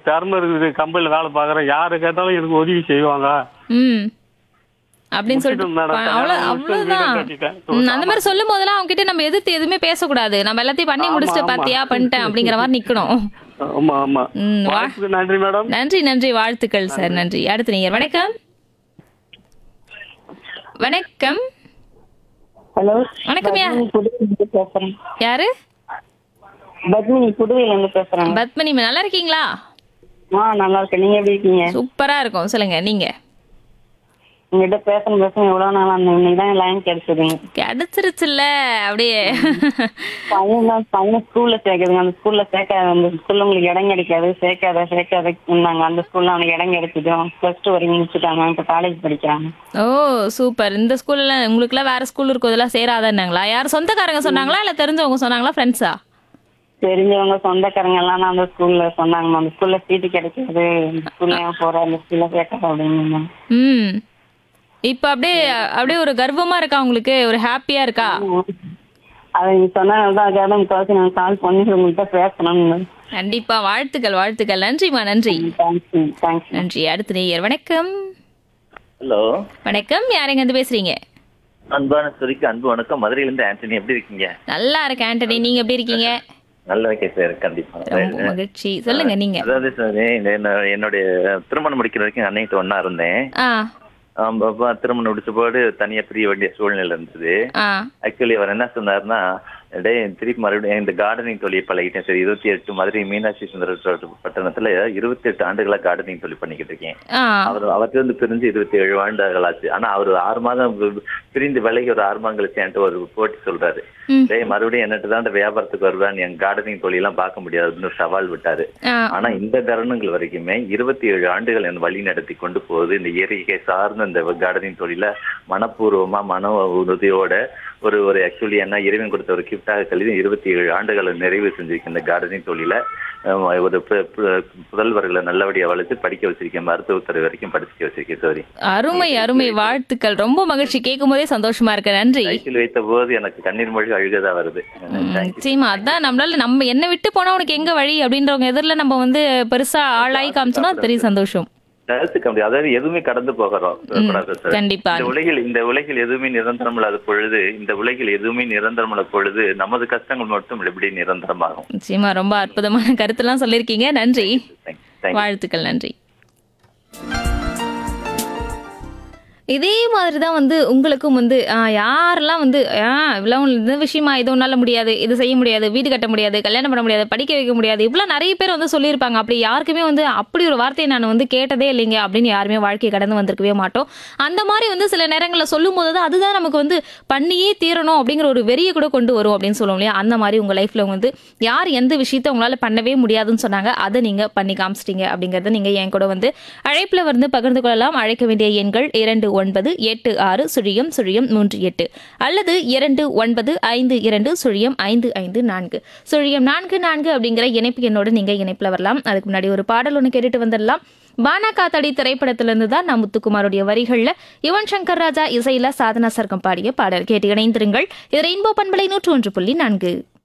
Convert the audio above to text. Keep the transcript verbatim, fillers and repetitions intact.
திறமை இருக்குது, கம்பெனில வேலை பார்க்குறேன், யாரு கேட்டாலும் எனக்கு உதவி செய்வாங்க. ம் அப்படின்னு சொல்லிட்டு முடிச்சிட்டேன் மேடம். ப- அவ்வளோ கல்யாணம் முடிச்சுட்டு வீடு அவ்வளோதான். கட்டிட்டேன். ம், அந்த மாதிரி சொல்லும் போதெல்லாம் அவங்க கிட்ட நம்ம எதிர்த்து எதுவுமே பேசக்கூடாது. நம்ம எல்லாத்தையும் பண்ணி ஆமா, முடிச்சுட்டு ஆமா. பாத்தியா பண்ணிட்டேன் அப்படிங்கிற மாதிரி நிக்கணும். ஆமா ஆமா. ம், வா- வாய்ப்புக்கு நன்றி மேடம். நன்றி நன்றி வாழ்த்துக்கள் சார். நன்றி. அடுத்த நீங்க வணக்கம். வணக்கம். ஹலோ, வணக்கம் யா பத்மினி புதுவையிலிருந்து பேசுறேன். யாரு? பத்மினி புதுவையிலிருந்து பேசுறேன். பத்மினி நல்லா இருக்கீங்களா? ஆ நல்லா இருக்கேன். நீங்க எப்படி இருக்கீங்க? சூப்பரா இருக்கும். சொல்லுங்க நீங்க. உங்ககிட்ட பேசணும் பேசணும் எவ்வளவு நாள் அந்த இன்னைக்கு தான் லைன் கிடைச்சதுங்க. கிடைச்சிருச்சுல்ல அப்படியே. பையன் தான் பையன் ஸ்கூல்ல சேர்க்குதுங்க. அந்த ஸ்கூல்ல சேர்க்காத, அந்த ஸ்கூல்ல உங்களுக்கு இடம் கிடைக்காது, சேர்க்காத சேர்க்காத இருந்தாங்க. அந்த ஸ்கூல்ல அவனுக்கு இடம் கிடைச்சது. பிளஸ் டூ வரைக்கும் முடிச்சுட்டாங்க. இப்ப காலேஜ் படிக்கிறாங்க. ஓ சூப்பர். இந்த ஸ்கூல்ல உங்களுக்குலாம் வேற ஸ்கூல் இருக்கும், இதெல்லாம் சேராதன்னாங்களா? யார் சொந்தக்காரங்க சொன்னாங்களா இல்ல தெரிஞ்சவங்க சொன்னாங்களா, ஃப்ரெண்ட்ஸா? தெரிஞ்சவங்க சொந்தக்காரங்க எல்லாம் அந்த ஸ்கூல்ல சொன்னாங்க. அந்த ஸ்கூல்ல சீட்டு கிடைக்காது, இந்த ஸ்கூல்ல ஏன் போற, அந்த ஸ்கூல்ல சேர்க்காத அப்படின்னு. ம் இப்ப அப்படியே அப்படியே ஒரு கர்வமா இருக்கா உங்களுக்கு? ஒரு ஹாப்பியா இருக்கா? அதை நீ சொன்னதான் அதுக்காக தான் முக்கால்வாசி நான் கால் பண்ணி உங்கள்கிட்ட பேசணும்னு. கண்டிப்பா. வாழ்த்துக்கள் வாழ்த்துக்கள். நன்றிமா நன்றி. Thanks thanks. நன்றி. அடுத்த நேயர் வணக்கம். ஹலோ, வணக்கம். யாருங்க இருந்து பேசுறீங்க? அன்பான சுரிக்கு அன்பு வணக்கம். மதுரையில இருந்து ஆண்டனி. எப்படி இருக்கீங்க? நல்லா இருக்கேன் ஆண்டனி. நீங்க எப்படி இருக்கீங்க? நல்லா இருக்கேன் சார். கண்டிப்பா. ரொம்ப மகிழ்ச்சி. சொல்லுங்க நீங்க. அதாவது சார், இந்த என்ன- என்னுடைய திருமணம் முடிக்கிற வரைக்கும் அன்னைக்கு ஒன்னா இருந்தேன். ஆ ஆம், அப்ப திருமணம் முடிச்ச போது தனியா பிரிய வேண்டிய சூழ்நிலை இருந்தது. ஆ ஆக்சுவலி அவர் என்ன சொன்னாருன்னா, டேய் திருப்பி மறுபடியும் இந்த கார்டனிங் தொழிலை பழகிட்டேன். சரி, இருபத்தி எட்டு மதுரை மீனாட்சி சுந்தர பட்டணத்துல இருபத்தி எட்டு ஆண்டுகளா கார்டனிங் தொழில் பண்ணிக்கிட்டு இருக்கேன். ஆ அவர் அவர்கிட்ட இருந்து பிரிஞ்சு இருபத்தி ஏழு ஆண்டுகள் ஆச்சு. ஆனா அவர் ஆறு மாதம் வி- பிரிந்து விலகி ஒரு ஆறு மாதம் கழிச்சு என்கிட்ட ஒரு போட்டி சொல்றாரு. ம். டேய் மறுபடியும் என்னட்டு தான் இந்த வியாபாரத்துக்கு வருவேன், என் கார்டனிங் தொழிலாம் பார்க்க முடியாதுன்னு ஒரு சவால் விட்டாரு. ஆ ஆனா இந்த தருணங்கள் வரைக்குமே இருபத்தி ஏழு ஆண்டுகள் என் வழி நடத்தி கொண்டு போகுது. இந்த இயற்கை சார்ந்த இந்த கார்டனிங் தொழில மனப்பூர்வமா மன உறுதியோட ஒரு ஒரு ஆக்சுவலி என்ன இறைவன் கொடுத்த ஒரு கிஃப்டாக கல்வி இருபத்தி ஏழு ஆண்டுகளை நிறைவு செஞ்சிருக்கேன். இந்த கார்டனிங் தொழில அஹ், ஒரு பு- பு- புதல்வர்களை நல்லபடியா வளர்த்து படிக்க வச்சிருக்கேன். மருத்துவத்துறை வரைக்கும் படிக்க வச்சிருக்கேன். சாரி, அருமை அருமை. வாழ்த்துக்கள். ரொம்ப மகிழ்ச்சி. கேட்கும் போதே சந்தோஷமா இருக்கு. நன்றி. சைக்கிள் வைத்த போது எனக்கு கண்ணீர் மொழி அழுகதா வருது. ம், நிச்சயமா. அதான் நம்மளால நம்ம என்ன விட்டு போனா உனக்கு எங்க வழி அப்படின்றவங்க எதிரில நம்ம வந்து பெருசா ஆளாகி காமிச்சோம்னா அது பெரிய சந்தோஷம். தவிர்த்துக்க முடியாது. அதாவது எதுவுமே கடந்து போகிறோம் கூடாது சார். கண்டிப்பா. இந்த உலகில் இந்த உலகில் எதுவுமே நிரந்தரம் இல்லாத பொழுது, இந்த உலகில் எதுவுமே நிரந்தரம் இல்லாத பொழுது நமது கஷ்டங்கள் மட்டும் எப்படி நிரந்தரமாகும்? நிச்சயமா. ரொம்ப அற்புதமான கருத்தெல்லாம் சொல்லியிருக்கீங்க. நன்றி. Thank you. Thank you. வாழ்த்துக்கள். நன்றி. இதே மாதிரி தான் வந்து உங்களுக்கும் வந்து ஆ, யாரெல்லாம் வந்து ஆ இவ்வளோ இந்த விஷயமா இது உன்னால முடியாது, இது செய்ய முடியாது, வீடு கட்ட முடியாது, கல்யாணம் பண்ண முடியாது, படிக்க வைக்க முடியாது, இவ்வளோ நிறைய பேர் வந்து சொல்லியிருப்பாங்க. அப்படி யாருக்குமே வந்து அப்படி ஒரு வார்த்தையை நான் வந்து கேட்டதே இல்லைங்க அப்படின்னு யாருமே வாழ்க்கையை கடந்து வந்திருக்கவே மாட்டோம். அந்த மாதிரி வந்து சில நேரங்களில் சொல்லும் போது தான் அதுதான் நமக்கு வந்து பண்ணியே தீரணும் அப்படிங்கிற ஒரு வெறியை கூட கொண்டு வரும் அப்படின்னு சொல்லுவோம் இல்லையா? அந்த மாதிரி உங்கள் லைஃப்பில் வந்து யார் எந்த விஷயத்தை உங்களால் பண்ணவே முடியாதுன்னு சொன்னாங்க, அதை நீங்கள் பண்ணி காமிச்சிட்டீங்க அப்படிங்கிறத நீங்கள் என் கூட வந்து அழைப்பில் வந்து பகிர்ந்து கொள்ளலாம். அழைக்க வேண்டிய எண்கள் இரண்டு ஒன்பது எட்டு ஆறு சுழியம் சுழியம் மூன்று எட்டு அல்லது இரண்டு ஒன்பது ஐந்து இரண்டு சுழியம் ஐந்து ஐந்து நான்கு சுழியம் நான்கு நான்கு அப்படிங்கிற இணைப்பு எண்ணோடு நீங்க இணைப்புல வரலாம். அதுக்கு முன்னாடி ஒரு பாடல் ஒன்று கேட்டுட்டு வந்துடலாம். பானா காத்தாடி திரைப்படத்திலிருந்து தான் நான் முத்துக்குமாருடைய வரிகள்ல யுவன் சங்கர் ராஜா இசையில சாதனா சர்க்கம் பாடிய பாடல் கேட்டு இணைந்திருங்கள். இது ரெயின்போ பண்பலை நூற்று ஒன்று புள்ளி நான்கு.